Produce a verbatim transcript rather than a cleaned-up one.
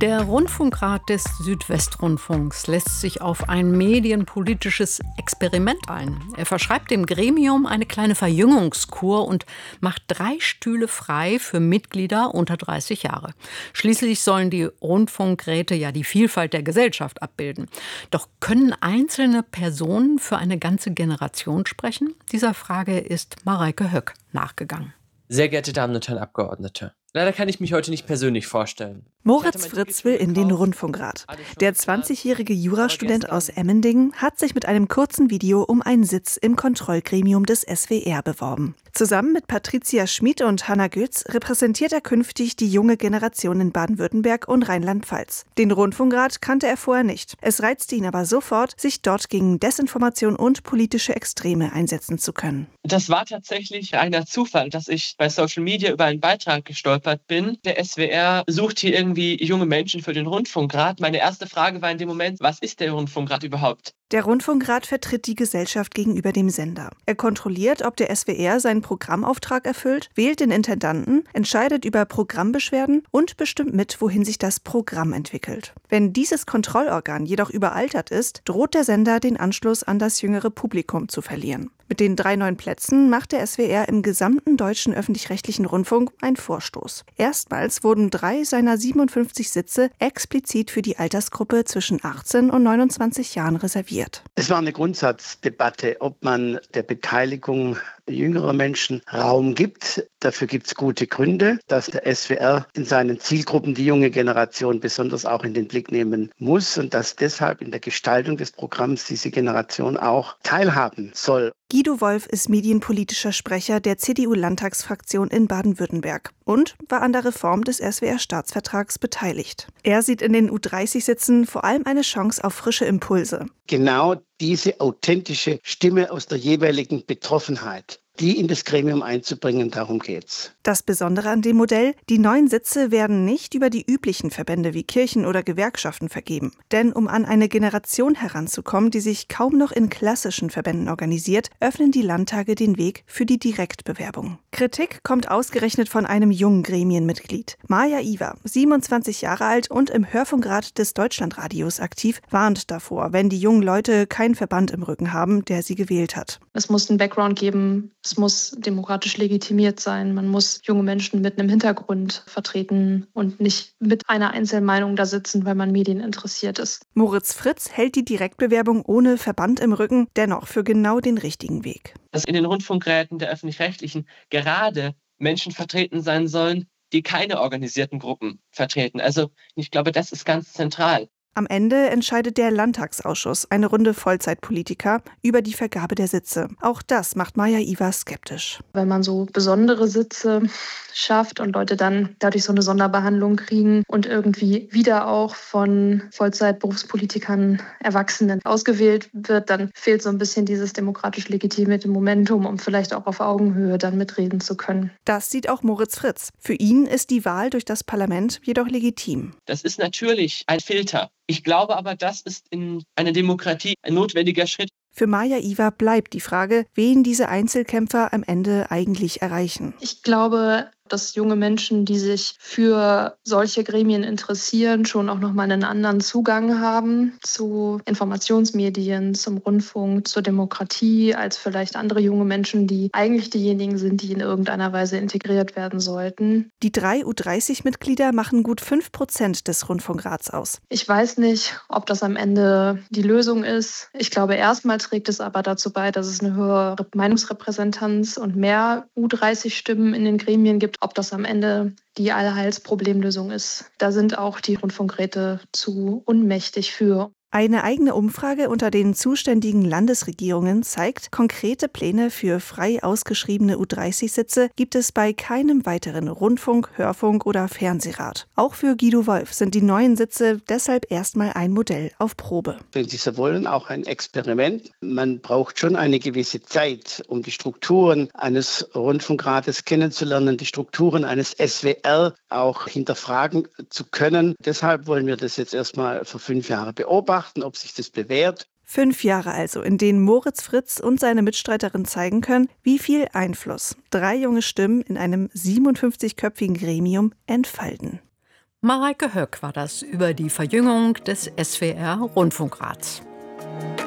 Der Rundfunkrat des Südwestrundfunks lässt sich auf ein medienpolitisches Experiment ein. Er verschreibt dem Gremium eine kleine Verjüngungskur und macht drei Stühle frei für Mitglieder unter dreißig Jahre. Schließlich sollen die Rundfunkräte ja die Vielfalt der Gesellschaft abbilden. Doch können einzelne Personen für eine ganze Generation sprechen? Dieser Frage ist Mareike Höck nachgegangen. Sehr geehrte Damen und Herren Abgeordnete, leider kann ich mich heute nicht persönlich vorstellen. Moritz Fritz will in den Rundfunkrat. Der zwanzigjährige Jurastudent aus Emmendingen hat sich mit einem kurzen Video um einen Sitz im Kontrollgremium des S W R beworben. Zusammen mit Patricia Schmid und Hanna Götz repräsentiert er künftig die junge Generation in Baden-Württemberg und Rheinland-Pfalz. Den Rundfunkrat kannte er vorher nicht. Es reizte ihn aber sofort, sich dort gegen Desinformation und politische Extreme einsetzen zu können. Das war tatsächlich ein Zufall, dass ich bei Social Media über einen Beitrag gestolpert bin. Der S W R sucht hier irgendwie junge Menschen für den Rundfunkrat. Meine erste Frage war in dem Moment, was ist der Rundfunkrat überhaupt? Der Rundfunkrat vertritt die Gesellschaft gegenüber dem Sender. Er kontrolliert, ob der S W R seinen Programmauftrag erfüllt, wählt den Intendanten, entscheidet über Programmbeschwerden und bestimmt mit, wohin sich das Programm entwickelt. Wenn dieses Kontrollorgan jedoch überaltert ist, droht der Sender, den Anschluss an das jüngere Publikum zu verlieren. Mit den drei neuen Plätzen macht der S W R im gesamten deutschen öffentlich-rechtlichen Rundfunk einen Vorstoß. Erstmals wurden drei seiner siebenundfünfzig Sitze explizit für die Altersgruppe zwischen achtzehn und neunundzwanzig Jahren reserviert. Es war eine Grundsatzdebatte, ob man der Beteiligung jüngerer Menschen Raum gibt. Dafür gibt es gute Gründe, dass der S W R in seinen Zielgruppen die junge Generation besonders auch in den Blick nehmen muss und dass deshalb in der Gestaltung des Programms diese Generation auch teilhaben soll. Guido Wolf ist medienpolitischer Sprecher der C D U-Landtagsfraktion in Baden-Württemberg und war an der Reform des S W R-Staatsvertrags beteiligt. Er sieht in den U dreißig Sitzen vor allem eine Chance auf frische Impulse. Genau diese authentische Stimme aus der jeweiligen Betroffenheit, die in das Gremium einzubringen, darum geht's. Das Besondere an dem Modell, die neuen Sitze werden nicht über die üblichen Verbände wie Kirchen oder Gewerkschaften vergeben. Denn um an eine Generation heranzukommen, die sich kaum noch in klassischen Verbänden organisiert, öffnen die Landtage den Weg für die Direktbewerbung. Kritik kommt ausgerechnet von einem jungen Gremienmitglied. Maja Iwer, siebenundzwanzig Jahre alt und im Hörfunkrat des Deutschlandradios aktiv, warnt davor, wenn die jungen Leute keinen Verband im Rücken haben, der sie gewählt hat. Es muss einen Background geben, es muss demokratisch legitimiert sein, man muss junge Menschen mit einem Hintergrund vertreten und nicht mit einer Einzelmeinung da sitzen, weil man Medien interessiert ist. Moritz Fritz hält die Direktbewerbung ohne Verband im Rücken dennoch für genau den richtigen Weg. Dass in den Rundfunkräten der Öffentlich-Rechtlichen gerade Menschen vertreten sein sollen, die keine organisierten Gruppen vertreten. Also ich glaube, das ist ganz zentral. Am Ende entscheidet der Landtagsausschuss, eine Runde Vollzeitpolitiker, über die Vergabe der Sitze. Auch das macht Maja Iwer skeptisch. Wenn man so besondere Sitze schafft und Leute dann dadurch so eine Sonderbehandlung kriegen und irgendwie wieder auch von Vollzeitberufspolitikern, Erwachsenen ausgewählt wird, dann fehlt so ein bisschen dieses demokratisch legitimierte Momentum, um vielleicht auch auf Augenhöhe dann mitreden zu können. Das sieht auch Moritz Fritz. Für ihn ist die Wahl durch das Parlament jedoch legitim. Das ist natürlich ein Filter. Ich glaube aber, das ist in einer Demokratie ein notwendiger Schritt. Für Maja Iwer bleibt die Frage, wen diese Einzelkämpfer am Ende eigentlich erreichen. Ich glaube, dass junge Menschen, die sich für solche Gremien interessieren, schon auch nochmal einen anderen Zugang haben zu Informationsmedien, zum Rundfunk, zur Demokratie, als vielleicht andere junge Menschen, die eigentlich diejenigen sind, die in irgendeiner Weise integriert werden sollten. Die drei U dreißig Mitglieder machen gut fünf Prozent des Rundfunkrats aus. Ich weiß nicht, ob das am Ende die Lösung ist. Ich glaube, erstmal trägt es aber dazu bei, dass es eine höhere Meinungsrepräsentanz und mehr U dreißig Stimmen in den Gremien gibt. Ob das am Ende die Allheilsproblemlösung ist, da sind auch die Rundfunkräte zu unmächtig für. Eine eigene Umfrage unter den zuständigen Landesregierungen zeigt, konkrete Pläne für frei ausgeschriebene U dreißig Sitze gibt es bei keinem weiteren Rundfunk-, Hörfunk- oder Fernsehrat. Auch für Guido Wolf sind die neuen Sitze deshalb erstmal ein Modell auf Probe. Wenn Sie so wollen, auch ein Experiment. Man braucht schon eine gewisse Zeit, um die Strukturen eines Rundfunkrates kennenzulernen, die Strukturen eines S W R auch hinterfragen zu können. Deshalb wollen wir das jetzt erstmal für fünf Jahre beobachten, ob sich das bewährt. Fünf Jahre also, in denen Moritz Fritz und seine Mitstreiterin zeigen können, wie viel Einfluss drei junge Stimmen in einem siebenundfünfzigköpfigen Gremium entfalten. Mareike Höck war das über die Verjüngung des S W R-Rundfunkrats.